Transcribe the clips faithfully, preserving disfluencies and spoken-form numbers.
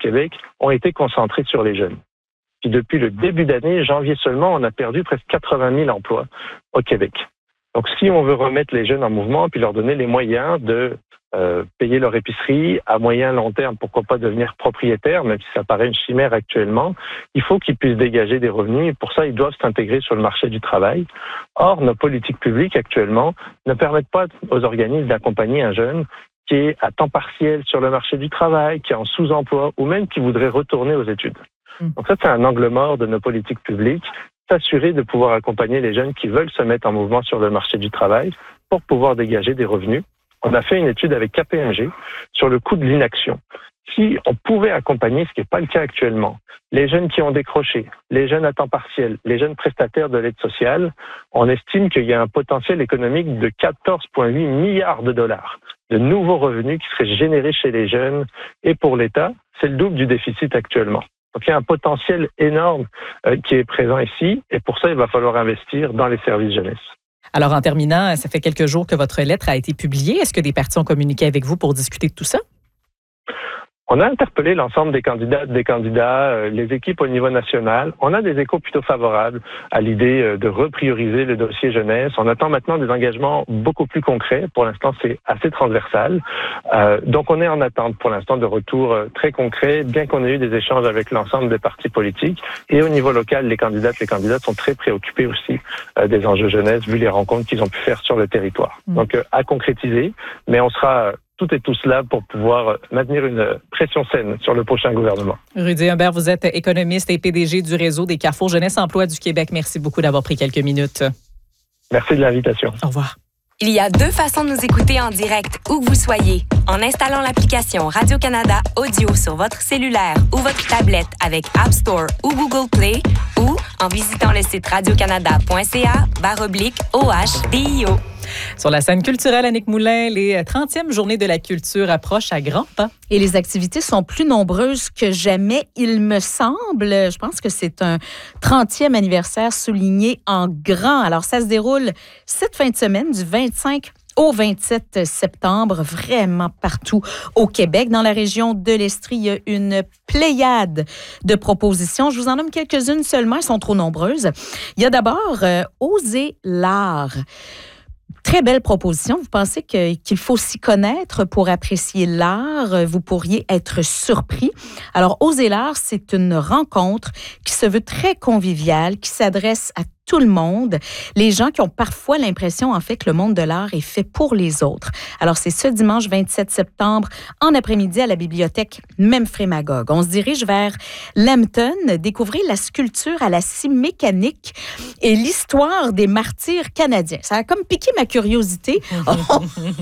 Québec ont été concentrés sur les jeunes. Puis depuis le début d'année, janvier seulement, on a perdu presque quatre-vingt mille emplois au Québec. Donc si on veut remettre les jeunes en mouvement puis leur donner les moyens de euh, payer leur épicerie à moyen long terme, pourquoi pas devenir propriétaire, même si ça paraît une chimère actuellement, il faut qu'ils puissent dégager des revenus et pour ça, ils doivent s'intégrer sur le marché du travail. Or, nos politiques publiques actuellement ne permettent pas aux organismes d'accompagner un jeune qui est à temps partiel sur le marché du travail, qui est en sous-emploi ou même qui voudrait retourner aux études. Donc ça, c'est un angle mort de nos politiques publiques, s'assurer de pouvoir accompagner les jeunes qui veulent se mettre en mouvement sur le marché du travail pour pouvoir dégager des revenus. On a fait une étude avec K P M G sur le coût de l'inaction. Si on pouvait accompagner, ce qui n'est pas le cas actuellement, les jeunes qui ont décroché, les jeunes à temps partiel, les jeunes prestataires de l'aide sociale, on estime qu'il y a un potentiel économique de quatorze virgule huit milliards de dollars de nouveaux revenus qui seraient générés chez les jeunes. Et pour l'État, c'est le double du déficit actuellement. Donc il y a un potentiel énorme euh, qui est présent ici et pour ça, il va falloir investir dans les services jeunesse. Alors en terminant, ça fait quelques jours que votre lettre a été publiée. Est-ce que des partis ont communiqué avec vous pour discuter de tout ça? On a interpellé l'ensemble des candidates, des candidats, euh, les équipes au niveau national. On a des échos plutôt favorables à l'idée euh, de reprioriser le dossier jeunesse. On attend maintenant des engagements beaucoup plus concrets. Pour l'instant, c'est assez transversal. Euh, donc, on est en attente pour l'instant de retours euh, très concrets, bien qu'on ait eu des échanges avec l'ensemble des partis politiques. Et au niveau local, les candidates, les candidats sont très préoccupés aussi euh, des enjeux jeunesse, vu les rencontres qu'ils ont pu faire sur le territoire. Mmh. Donc, euh, à concrétiser, mais on sera... tout et tous là pour pouvoir maintenir une pression saine sur le prochain gouvernement. Rudy Humbert, vous êtes économiste et P D G du réseau des Carrefours Jeunesse Emploi du Québec. Merci beaucoup d'avoir pris quelques minutes. Merci de l'invitation. Au revoir. Il y a deux façons de nous écouter en direct, où que vous soyez. En installant l'application Radio-Canada Audio sur votre cellulaire ou votre tablette avec App Store ou Google Play, ou en visitant le site radiocanada.ca barre oblique OHDIO. Sur la scène culturelle, Annick Moulin, les trentièmes journées de la culture approchent à grands pas. Et les activités sont plus nombreuses que jamais, il me semble. Je pense que c'est un trentième anniversaire souligné en grand. Alors, ça se déroule cette fin de semaine, du vingt-cinq au vingt-sept septembre, vraiment partout au Québec. Dans la région de l'Estrie, il y a une pléiade de propositions. Je vous en nomme quelques-unes seulement, elles sont trop nombreuses. Il y a d'abord euh, Oser l'art. Très belle proposition. Vous pensez que, qu'il faut s'y connaître pour apprécier l'art? Vous pourriez être surpris. Alors, Oser l'art, c'est une rencontre qui se veut très conviviale, qui s'adresse à tout le monde. Les gens qui ont parfois l'impression, en fait, que le monde de l'art est fait pour les autres. Alors, c'est ce dimanche vingt-sept septembre, en après-midi, à la bibliothèque Memphremagog. On se dirige vers Lambton, découvrir la sculpture à la scie mécanique et l'histoire des martyrs canadiens. Ça a comme piqué ma curiosité. on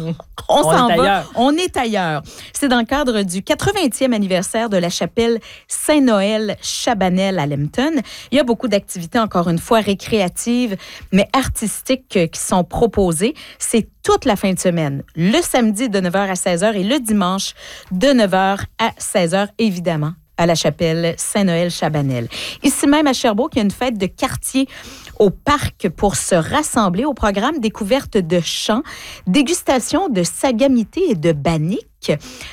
on s'en va. Ailleurs. On est ailleurs. C'est dans le cadre du quatre-vingtième anniversaire de la chapelle Saint-Noël Chabanel à Lambton. Il y a beaucoup d'activités, encore une fois, récréatives, mais artistiques qui sont proposées. C'est toute la fin de semaine, le samedi de neuf heures à seize heures et le dimanche de neuf heures à seize heures, évidemment, à la chapelle Saint-Noël-Chabanel. Ici même à Sherbrooke, il y a une fête de quartier au parc pour se rassembler au programme découverte de chants, dégustation de sagamité et de bannique,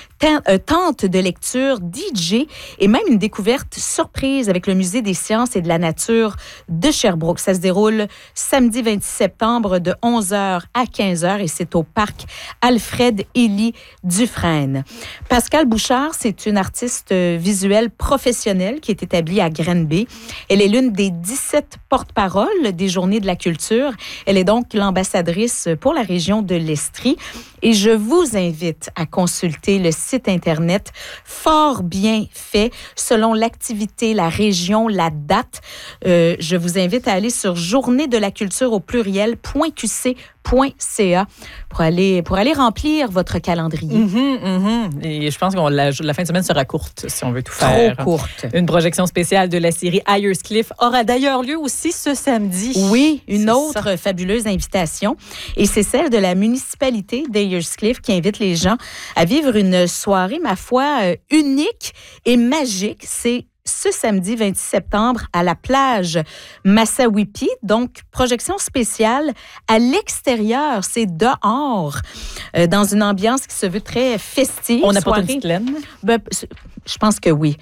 tente de lecture, D J et même une découverte surprise avec le Musée des sciences et de la nature de Sherbrooke. Ça se déroule samedi vingt-six septembre de onze heures à quinze heures et c'est au parc Alfred-Élie Dufresne. Pascale Bouchard, c'est une artiste visuelle professionnelle qui est établie à Granby. Elle est l'une des dix-sept porte-paroles des Journées de la culture. Elle est donc l'ambassadrice pour la région de l'Estrie. Et je vous invite à consulter le site Internet fort bien fait selon l'activité, la région, la date. Euh, je vous invite à aller sur journée de la culture au pluriel point q c point c a pour aller, pour aller remplir votre calendrier. Mm-hmm, mm-hmm. Et je pense que la, la fin de semaine sera courte si on veut tout faire. Trop courte. Une projection spéciale de la série Ayerscliff aura d'ailleurs lieu aussi ce samedi. Oui, une c'est autre ça. fabuleuse invitation. Et c'est celle de la municipalité d'Ayerscliff qui invite les gens à vivre une soirée, ma foi, unique et magique. C'est ce samedi vingt-six septembre à la plage Massawippi. Donc, projection spéciale à l'extérieur, c'est dehors, euh, dans une ambiance qui se veut très festive. On apporte une petite laine? Ben, je pense que oui.